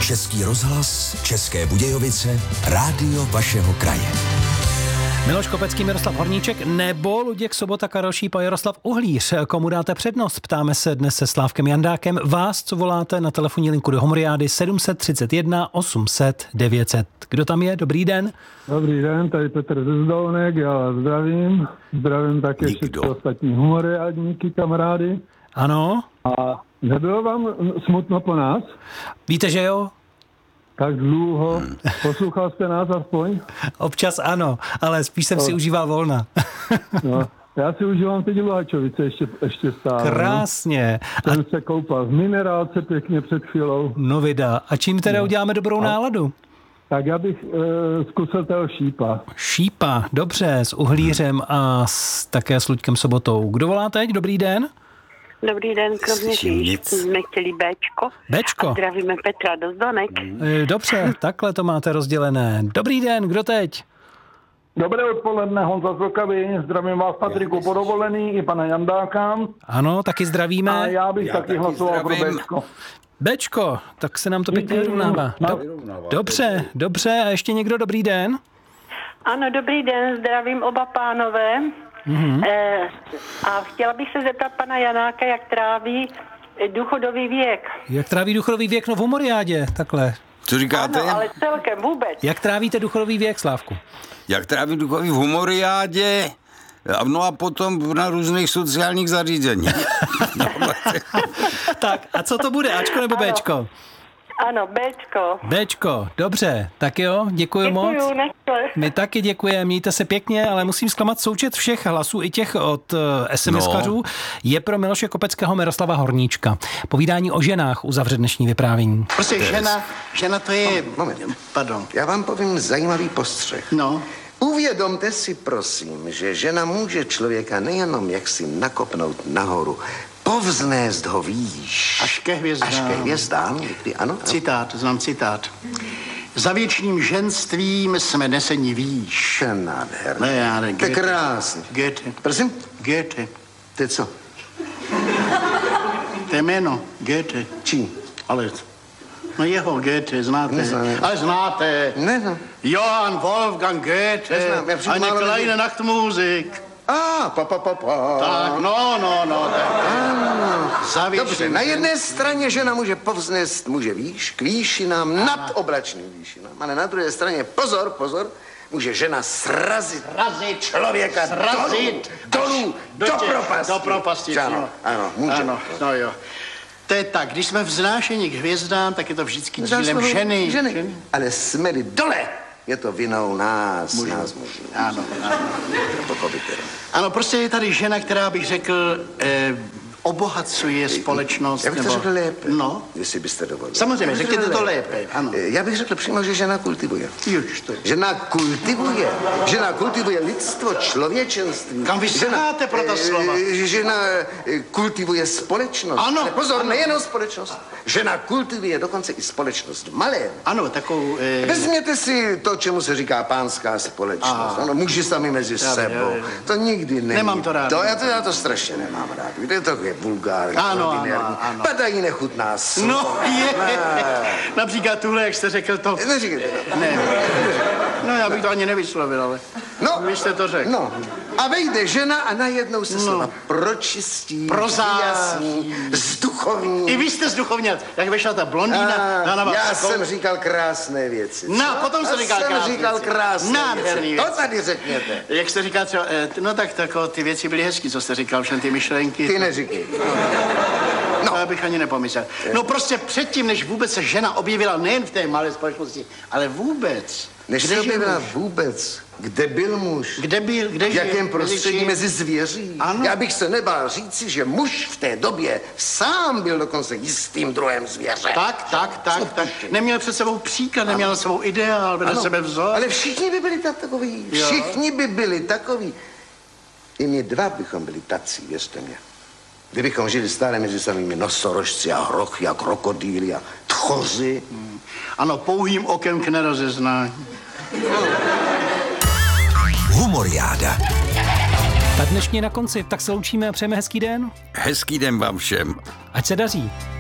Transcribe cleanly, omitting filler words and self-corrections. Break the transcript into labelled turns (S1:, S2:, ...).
S1: Český rozhlas, České Budějovice, rádio vašeho kraje.
S2: Miloš Kopecký, Miroslav Horníček nebo Luděk Sobota, Karel Šíp a Jaroslav Uhlíř. Komu dáte přednost? Ptáme se dnes se Slávkem Jandákem. Vás, co voláte na telefonní linku do Homoriády 731 800 900. Kdo tam je? Dobrý den.
S3: Dobrý den, tady Petr ze Zdolnek, já vás zdravím. Zdravím také všechny ostatní humoriádníky, kamarády.
S2: Ano.
S3: A nebylo vám smutno po nás?
S2: Víte, že jo?
S3: Tak dlouho. Poslouchal jste nás aspoň?
S2: Občas ano, ale spíš jsem si užíval volna.
S3: No, já si užívám teď Luhačovice ještě stále.
S2: Krásně.
S3: No. Jsem se koupal v minerálce pěkně před chvílou.
S2: No vida. A čím teda uděláme dobrou náladu?
S3: Tak já bych zkusil toho Šípa.
S2: Šípa, dobře, s Uhlířem a také s Luďkem Sobotou. Kdo volá teď? Dobrý den.
S4: Dobrý den, kromě jsme chtěli Béčko.
S2: Béčko.
S4: A zdravíme Petra do Zdonek.
S2: Dobře, takhle to máte rozdělené. Dobrý den, kdo teď?
S5: Dobré odpoledne, Honza z Vlkavy. Zdravím vás, Patriku, po dovolený i pana Jandáka.
S2: Ano, taky zdravíme.
S5: A já bych taky hlasoval pro Béčko.
S2: Béčko, tak se nám to pěkně vyrovnává. Dobře. A ještě někdo? Dobrý den?
S4: Ano, dobrý den, zdravím oba pánové. Mm-hmm. A chtěla bych se zeptat pana Janáka, jak tráví důchodový věk.
S2: Jak tráví důchodový věk? No v Homoriádě, takhle.
S6: Co říkáte?
S4: Ano, ale celkem vůbec.
S2: Jak trávíte důchodový věk, Slávku?
S6: Jak trávím důchodový v Homoriádě? No a potom na různých sociálních zařízeních.
S2: Tak, a co to bude? Ačko nebo Béčko?
S4: Ano, Béčko.
S2: Béčko, dobře. Tak jo, děkuji moc. My taky děkujeme, mějte se pěkně, ale musím zklamat součet všech hlasů, i těch od SMS-kařů. Je pro Miloše Kopeckého, Miroslava Horníčka. Povídání o ženách uzavře dnešní vyprávění.
S7: Prostě žena to je...
S8: Moment.
S7: Pardon.
S8: Já vám povím zajímavý postřeh.
S7: No.
S8: Uvědomte si, prosím, že žena může člověka nejenom jaksi nakopnout nahoru, povznést ho výš.
S7: Až ke
S8: hvězdám. Někdy, ano.
S7: Znám citát. Za věčným ženstvím jsme neseni výš.
S8: Nádherný. To je krásný.
S7: Goethe.
S8: Prosím?
S7: Goethe.
S8: To je co?
S7: To je jméno. Goethe.
S8: Čí?
S7: Ale... No jeho Goethe, znáte.
S8: Neznám.
S7: Ale znáte.
S8: Neznám.
S7: Johann Wolfgang Goethe. Eine kleine Nachtmusik.
S8: Pa.
S7: Tak, no. Tak.
S8: Dobře, na jedné straně žena může povznést muže výš, k výšinám, nad oblačným výšinám. Ale na druhé straně, pozor, může žena srazit člověka dolů, do propasti. Ano, může.
S7: No jo. To je tak, když jsme vznášeni k hvězdám, tak je to vždycky dílem ženy.
S8: Ale jsme-li dole, je to vinou nás mužů.
S7: Ano. Ano, prostě je tady žena, která bych řekl, obohacuje společnost.
S8: Já bych to řekl lépe,
S7: no.
S8: Jestli byste dovolili.
S7: Samozřejmě, řekněte to lépe, ano.
S8: Já bych řekl přímo, že žena kultivuje. Žena kultivuje lidstvo, člověčenství.
S7: Kam vy saháte pro ta slova?
S8: Žena kultivuje společnost.
S7: Ano.
S8: Ale pozor, nejenom společnost. Žena kultivuje dokonce i společnost malé.
S7: Ano, takovou...
S8: Vezměte si to, čemu se říká pánská společnost. Ano, muži sami mezi sebou. To nikdy není.
S7: Nemám to rád.
S8: Já to strašně nemám rád. Víte, to je vulgární,
S7: ano.
S8: Padají nechutná slova.
S7: No, například tuhle, jak jste řekl to.
S8: Neříkejte to.
S7: Ne. No, já bych to ani nevyslovil, ale vy jste to řekl.
S8: No. A vejde žena a najednou se slova pročistí, vyjasní, zduchovní.
S7: I vy jste zduchovněl. Jak vyšla ta blondýna,
S8: já jsem říkal krásné věci.
S7: Potom jste říkal krásné věci.
S8: To tady řekněte.
S7: Jak jste říkal třeba, no tak ty věci byly hezký, co jste říkal, všem ty myšlenky.
S8: Ty neříkej.
S7: No. To já bych ani nepomyslel. No prostě předtím, než vůbec se žena objevila nejen v té malé společnosti, ale vůbec.
S8: Než se objevila vůbec, kde byl muž?
S7: Kde
S8: v jakém prostředí mezi zvěří?
S7: Ano.
S8: Já bych se nebál říci, že muž v té době sám byl dokonce jistým druhem zvěře.
S7: Tak. Neměl před sebou příklad, neměl svou ideál, vedle sebe vzor.
S8: Ale všichni by byli takoví. Všichni by byli takoví. I my dva bychom byli tací, věřte mě. Kdybychom žili stále mezi samými nosorožci a hrochy a krokodýly a tchoři.
S7: Ano, pouhým okem k nerozeznání.
S1: Humoriáda.
S2: Tak dnešní na konci, tak se loučíme a přejeme hezký den.
S6: Hezký den vám všem.
S2: Ať se daří.